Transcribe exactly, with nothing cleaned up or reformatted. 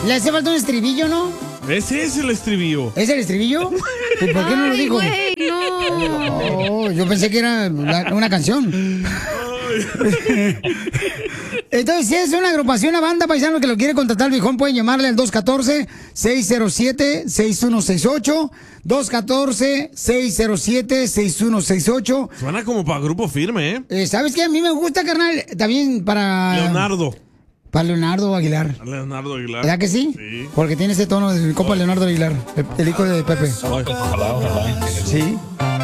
Le hace falta un estribillo, ¿no? Ese es el estribillo. ¿Es el estribillo? ¿Y por qué no lo Ay, dijo? güey, no. Oh, yo pensé que era la- una canción. Entonces, si es una agrupación, una banda paisano que lo quiere contratar, viejón, pueden llamarle al dos uno cuatro, seis cero siete, seis uno seis ocho. dos uno cuatro, seis cero siete, seis uno seis ocho. Suena como para grupo firme, ¿eh? Eh, ¿Sabes qué? A mí me gusta, carnal, también para... Leonardo. Para Leonardo Aguilar. Leonardo Aguilar. ¿Verdad que sí? Sí. Porque tiene ese tono de mi compa Leonardo Aguilar, el, el hijo de Pepe. Sí.